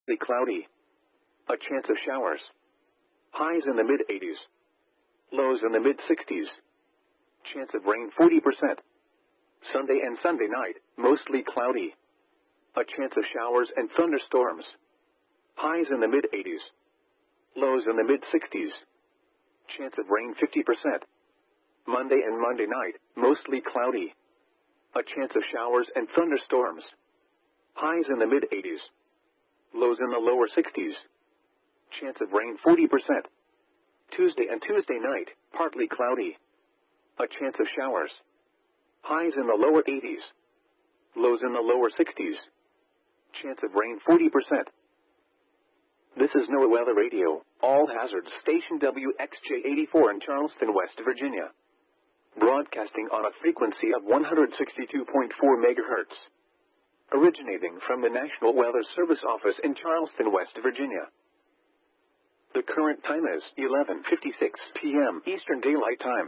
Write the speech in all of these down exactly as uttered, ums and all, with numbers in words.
Partly cloudy. A chance of showers. Highs in the mid eighties. Lows in the mid sixties. Chance of rain forty percent. Sunday and Sunday night, mostly cloudy. A chance of showers and thunderstorms. Highs in the mid eighties. Lows in the mid sixties. Chance of rain fifty percent. Monday and Monday night, mostly cloudy. A chance of showers and thunderstorms. Highs in the mid eighties. Lows in the lower sixties. Chance of rain forty percent. Tuesday and Tuesday night, partly cloudy. A chance of showers. Highs in the lower eighties. Lows in the lower sixties. Chance of rain forty percent. This is NOAA Weather Radio, all hazards station W X J eighty-four in Charleston, West Virginia. Broadcasting on a frequency of one hundred sixty-two point four megahertz. Originating from the National Weather Service office in Charleston, West Virginia. The current time is eleven fifty-six p m Eastern Daylight Time.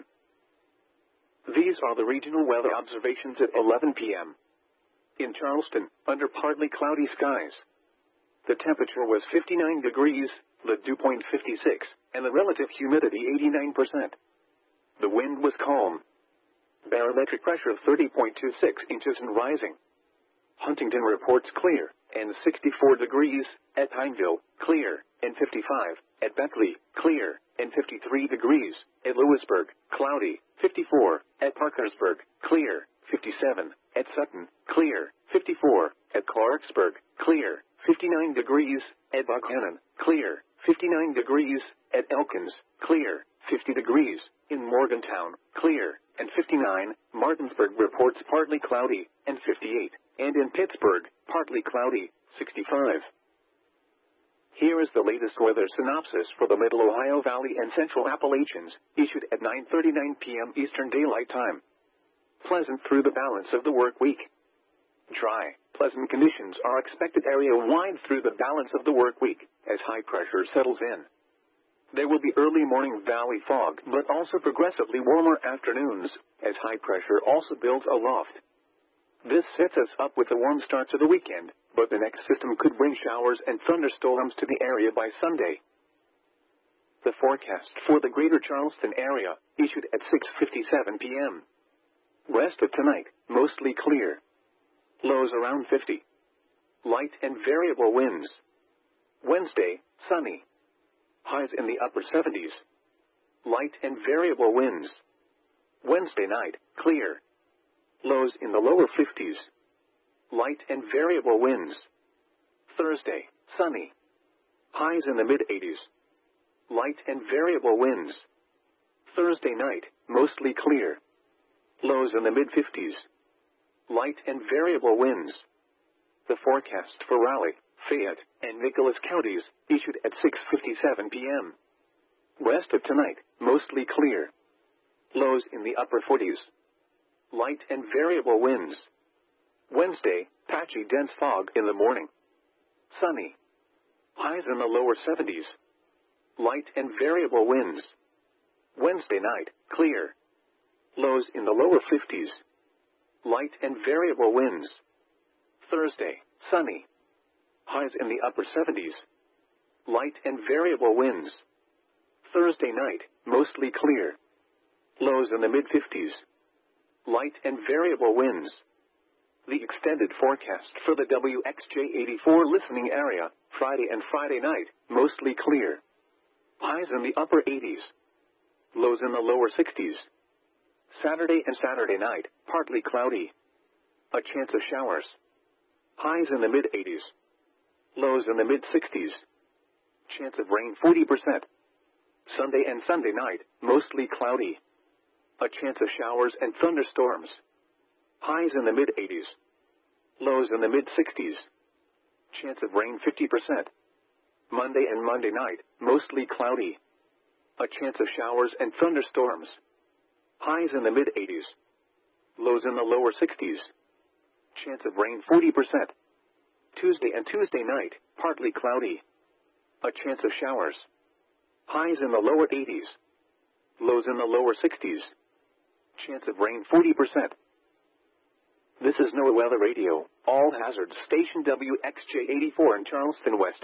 These are the regional weather observations at eleven p m In Charleston, under partly cloudy skies. The temperature was fifty-nine degrees, the dew point fifty-six, and the relative humidity eighty-nine percent. The wind was calm. Barometric pressure thirty point two six inches and rising. Huntington reports clear, and sixty-four degrees, at Pineville, clear, and fifty-five, at Beckley, clear, and fifty-three degrees, at Lewisburg, cloudy, fifty-four, at Parkersburg, clear, fifty-seven, at Sutton, clear, fifty-four, at Clarksburg, clear, fifty-nine degrees, at Buckhannon, clear, fifty-nine degrees, at Elkins, clear, fifty degrees, in Morgantown, clear, and fifty-nine, Martinsburg reports partly cloudy, and fifty-eight, and in Pittsburgh, partly cloudy, sixty-five. Here is the latest weather synopsis for the Middle Ohio Valley and Central Appalachians, issued at nine thirty-nine p m Eastern Daylight Time. Pleasant through the balance of the work week. Dry, pleasant conditions are expected area-wide through the balance of the work week, as high pressure settles in. There will be early morning valley fog, but also progressively warmer afternoons, as high pressure also builds aloft. This sets us up with a warm start to the weekend, but the next system could bring showers and thunderstorms to the area by Sunday. The forecast for the greater Charleston area, issued at six fifty-seven p m Rest of tonight, mostly clear. Lows around fifty. Light and variable winds. Wednesday, sunny. Highs in the upper seventies. Light and variable winds. Wednesday night, clear. Lows in the lower fifties. Light and variable winds. Thursday, sunny. Highs in the mid eighties. Light and variable winds. Thursday night, mostly clear. Lows in the mid fifties. Light and variable winds. The forecast for Raleigh, Fayette, and Nicholas counties, issued at six fifty-seven p m Rest of tonight, mostly clear. Lows in the upper forties. Light and variable winds. Wednesday, patchy dense fog in the morning. Sunny. Highs in the lower seventies. Light and variable winds. Wednesday night, clear. Lows in the lower fifties. Light and variable winds. Thursday, sunny. Highs in the upper seventies. Light and variable winds. Thursday night, mostly clear. Lows in the mid fifties. Light and variable winds. The extended forecast for the W X J eighty-four listening area, Friday and Friday night, mostly clear. Highs in the upper eighties. Lows in the lower sixties. Saturday and Saturday night, partly cloudy. A chance of showers. Highs in the mid eighties. Lows in the mid sixties. Chance of rain forty percent. Sunday and Sunday night, mostly cloudy. A chance of showers and thunderstorms. Highs in the mid eighties. Lows in the mid sixties. Chance of rain fifty percent. Monday and Monday night, mostly cloudy. A chance of showers and thunderstorms. Highs in the mid eighties. Lows in the lower sixties. Chance of rain forty percent. Tuesday and Tuesday night, partly cloudy. A chance of showers. Highs in the lower eighties. Lows in the lower sixties. Chance of rain forty percent. This is NOAA Weather Radio, all hazards station W X J eighty-four in Charleston, West